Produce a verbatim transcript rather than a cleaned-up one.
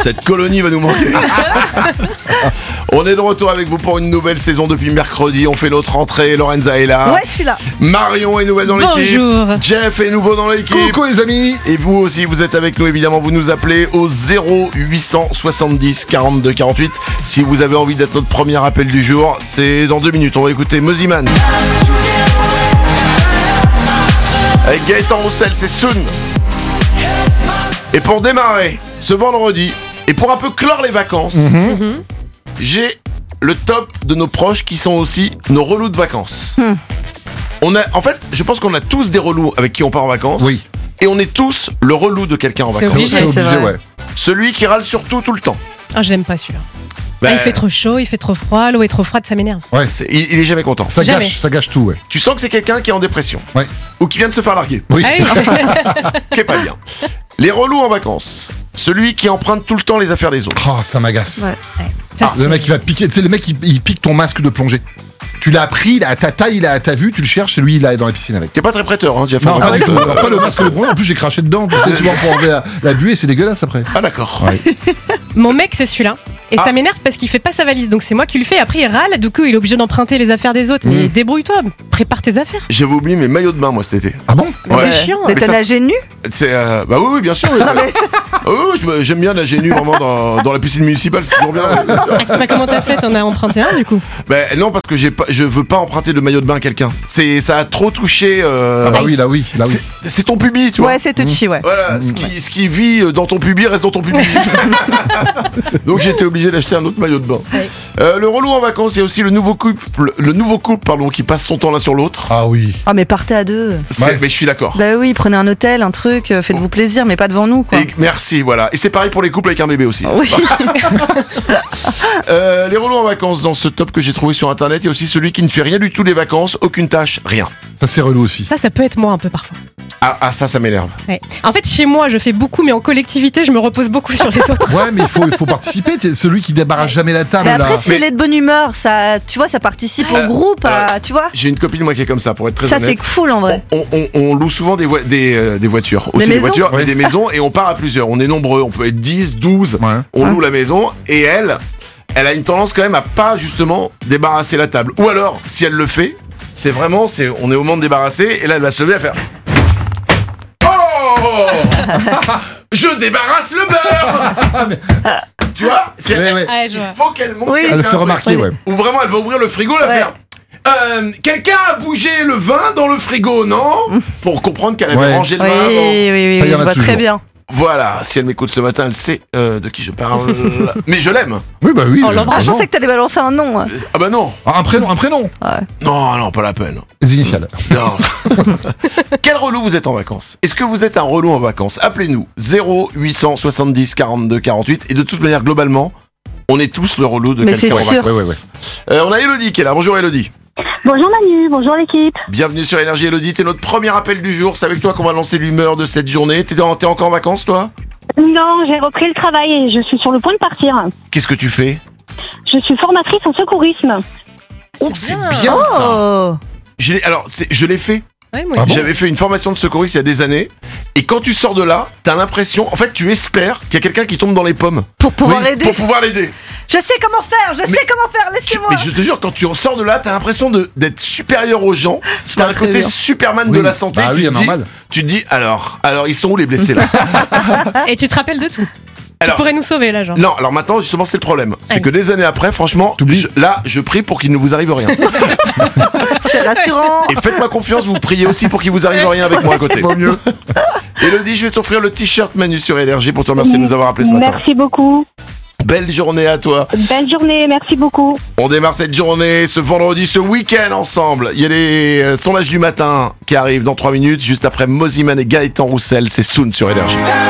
Cette colonie va nous manquer. On est de retour avec vous pour une nouvelle saison depuis mercredi. On fait notre rentrée. Lorenza est là. Ouais, je suis là. Marion est nouvelle dans l'équipe. Bonjour. Jeff est nouveau dans l'équipe. Coucou les amis. Et vous aussi, vous êtes avec nous, évidemment. Vous nous appelez au zéro huit cent soixante-dix quarante-deux quarante-huit. Si vous avez envie d'être notre premier appel du jour, c'est dans deux minutes. On va écouter Mosiman. Avec Gaëtan Roussel, c'est Soon. Et pour démarrer ce vendredi, et pour un peu clore les vacances, Mm-hmm. j'ai le top de nos proches qui sont aussi nos relous de vacances. Mm. On a, en fait, je pense qu'on a tous des relous avec qui on part en vacances. Oui. Et on est tous le relou de quelqu'un en C'est vacances. obligé. C'est c'est obligé, vrai. ouais. Celui qui râle sur tout, tout le temps. Ah, je l'aime pas celui-là. Ben, Ah, il fait trop chaud, il fait trop froid, l'eau est trop froide, ça m'énerve. Ouais, c'est- il, il est jamais content. ça Jamais. gâche, ça gâche tout, ouais. Tu sens que c'est quelqu'un qui est en dépression. Ouais. Ou qui vient de se faire larguer. Oui. Ah oui. Qui est pas bien. Les relous en vacances. Celui qui emprunte tout le temps les affaires des autres. Oh, ça m'agace. Ouais. Ça, Le c'est- mec il va piquer, tu sais le mec il, il pique ton masque de plongée. Tu l'as pris, il a ta taille, il a ta vue, tu le cherches et lui il est dans la piscine avec. T'es pas très prêteur, hein, Jeff. Non, en pas du vacances. tout. Alors, pas le masque de plongée, en plus j'ai craché dedans, tu sais, souvent pour enlever la, la buée, c'est dégueulasse après. Ah d'accord. Ouais. Mon mec, c'est celui-là. Et Ah. ça m'énerve parce qu'il fait pas sa valise. Donc c'est moi qui le fais. Après, il râle. Du coup, il est obligé d'emprunter les affaires des autres. Mmh. Mais débrouille-toi, prépare tes affaires. J'avais oublié mes maillots de bain moi cet été. Ah bon? Mais Ouais. c'est chiant. Mais Mais t'as ça, nagé nu? C'est euh, bah oui, oui bien sûr. Oui, Non, mais- Ah oui, oui, je- j'aime bien nager nu vraiment dans, dans la piscine municipale, c'est toujours bien. bien sûr. Bah, comment t'as fait? T'en as emprunté un du coup? Ben non parce que j'ai pas, je veux pas emprunter de maillot de bain à quelqu'un. C'est, ça a trop touché. euh, Ah bah oui, là oui, là oui. c'est, c'est ton pubis, tu vois. Ouais, c'est touchy, ouais. Voilà, ce qui, ce qui vit dans ton pubis reste dans ton pubis. Donc j'étais obligé d'acheter un autre maillot de bain. Ouais. Euh, le relou en vacances, il y a aussi le nouveau couple, le nouveau couple pardon, qui passe son temps l'un sur l'autre. Ah oui. Ah, mais partez à deux. C'est- Ouais. Mais je suis d'accord. Bah oui, prenez un hôtel, un truc, euh, faites-vous plaisir, mais pas devant nous, quoi. Et merci, voilà. Et c'est pareil pour les couples avec un bébé aussi. Oui. Euh, les relous en vacances, dans ce top que j'ai trouvé sur internet, il y a aussi celui qui ne fait rien du tout des vacances, aucune tâche, rien. Ça c'est relou aussi. Ça, ça peut être moi un peu parfois. Ah, ah, ça, ça m'énerve. Ouais. En fait, chez moi, je fais beaucoup, mais en collectivité, je me repose beaucoup sur les autres. Ouais, mais il faut, il faut participer. T'es celui qui débarrasse jamais la table Mais là. après, si Mais- elle est de bonne humeur, ça, tu vois, ça participe Euh, au groupe, à- euh, tu vois. J'ai une copine, moi, qui est comme ça, pour être très Ça, c'est honnête. cool en vrai. On, on- on loue souvent des, voi- des, euh, des voitures. Aussi Des des, maisons voitures, mais Ouais. des maisons, et on part à plusieurs. On est nombreux, on peut être dix, douze. Ouais. On Ah. loue la maison, et elle, elle a une tendance quand même à pas, justement, débarrasser la table. Ou alors, si elle le fait, c'est vraiment, c'est, on est au moment de débarrasser, et là, elle va se lever à faire... Oh Je débarrasse le beurre. Tu vois c'est- Ouais, ouais. Ouais, je vois. Il faut qu'elle monte. Oui. quelqu'un Elle le fait après. remarquer, ouais. Ou vraiment, elle va ouvrir le frigo, elle va Ouais. faire... Euh, quelqu'un a bougé le vin dans le frigo, non? Pour comprendre qu'elle avait Ouais. rangé le Oui, vin avant. oui, oui, Ça, il y oui, en je a vois très toujours. bien. Voilà, si elle m'écoute ce matin, elle sait euh, de qui je parle. Mais je l'aime. Oui, bah oui. Oh, euh, l'embrasse. Ah, je non. pensais que t'allais balancer un nom. hein. Ah bah non. Ah, un prénom, un prénom. Non, non, pas la peine. Les initiales. Non. Quel relou vous êtes en vacances? Est-ce que vous êtes un relou en vacances? Appelez-nous zéro huit cent soixante-dix quarante-deux quarante-huit. Et de toute manière, globalement, on est tous le relou de Mais quelqu'un en c'est sûr. vacances. Ouais, ouais, ouais. Euh, on a Elodie qui est là. Bonjour Elodie. Bonjour Manu, bonjour l'équipe. Bienvenue sur Énergie Elodie. T'es notre premier appel du jour. C'est avec toi qu'on va lancer l'humeur de cette journée. T'es, en- t'es encore en vacances, toi? Non, j'ai repris le travail et je suis sur le point de partir. Qu'est-ce que tu fais? Je suis formatrice en secourisme. Oh, c'est bien ça. Oh. Je l'ai- alors, c'est- je l'ai fait. Ouais, moi Ah aussi. bon J'avais fait une formation de secouriste il y a des années. Et quand tu sors de là, t'as l'impression, en fait, tu espères qu'il y a quelqu'un qui tombe dans les pommes. Pour pouvoir Oui, aider. Pour pouvoir l'aider. Je sais comment faire, je Mais- sais comment faire, Tu- laissez-moi. mais je te jure, quand tu en sors de là, t'as l'impression de, d'être supérieur aux gens. T'as vois un très côté bien. Superman de Oui. la santé. Bah tu, oui, te dis, normal. tu te dis, alors, alors, ils sont où les blessés là? Et tu te rappelles de tout. Alors- Tu pourrais nous sauver là, genre. Non, alors maintenant, justement, c'est le problème. C'est Allez. que des années après, franchement, T'oublies. je- là, je prie pour qu'il ne vous arrive rien. C'est rassurant. Et faites-moi confiance, vous priez aussi pour qu'il vous arrive rien avec moi à côté. Vaut mieux. Elodie, je vais t'offrir le t-shirt Manu sur Énergie pour te remercier de nous avoir appelé ce matin. Merci beaucoup. Belle journée à toi. Belle journée, merci beaucoup. On démarre cette journée, ce vendredi, ce week-end ensemble. Il y a les euh, sondages du matin qui arrivent dans trois minutes, juste après Mosiman et Gaëtan Roussel. C'est Soon sur Énergie.